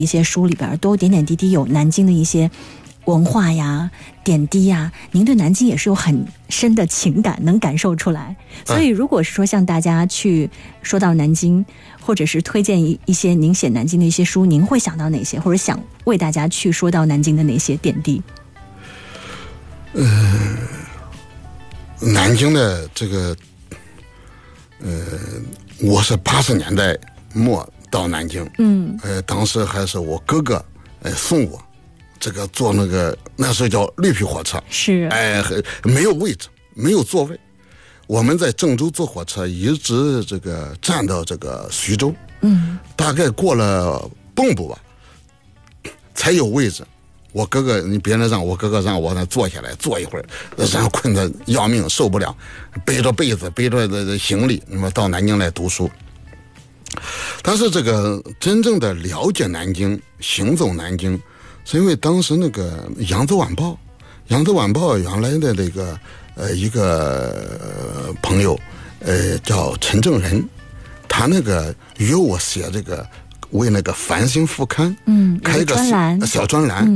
一些书里边都点点滴滴有南京的一些文化呀、点滴呀，您对南京也是有很深的情感，能感受出来。所以如果是说向大家去说到南京，或者是推荐一些您写南京的一些书，您会想到哪些，或者想为大家去说到南京的哪些点滴？ 南京的这个，我是80年代末到南京，当时还是我哥哥送我，这个坐那时候叫绿皮火车， 是， 没有位置，没有座位，我们在郑州坐火车，一直这个站到这个徐州，大概过了蚌埠吧，才有位置。我哥哥，别人让我哥哥让我那坐下来坐一会儿，然后困得要命，受不了，背着被子，背着的行李，到南京来读书。但是这个真正的了解南京，行走南京，是因为当时那个《扬州晚报》原来的那个一个朋友，叫陈正仁，他那个约我写这个为那个繁星副刊，开一个小专栏。